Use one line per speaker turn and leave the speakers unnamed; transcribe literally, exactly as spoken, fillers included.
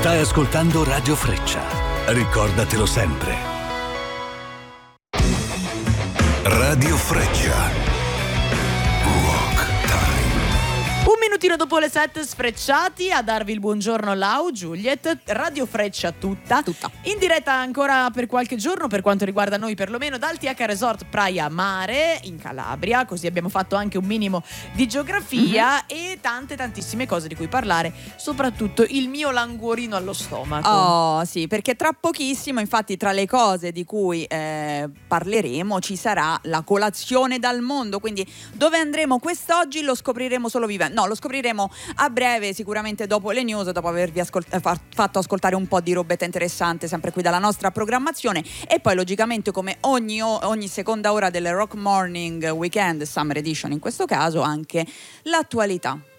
Stai ascoltando Radio Freccia. Ricordatelo sempre. Radio Freccia.
Un minutino dopo le sette sfrecciati a darvi il buongiorno Lau, Juliet, Radio Freccia tutta,
tutta
in diretta ancora per qualche giorno per quanto riguarda noi perlomeno dal T H Resort Praia Mare in Calabria, così abbiamo fatto anche un minimo di geografia mm-hmm. e tante tantissime cose di cui parlare, soprattutto il mio languorino allo stomaco.
Oh sì, perché tra pochissimo, infatti, tra le cose di cui eh, parleremo ci sarà la colazione dal mondo, quindi dove andremo quest'oggi lo scopriremo solo vivendo. No, lo scopriremo a breve, sicuramente dopo le news, dopo avervi ascolt- fatto ascoltare un po' di robetta interessante sempre qui dalla nostra programmazione, e poi logicamente come ogni, ogni seconda ora del Rock Morning Weekend Summer Edition in questo caso anche l'attualità.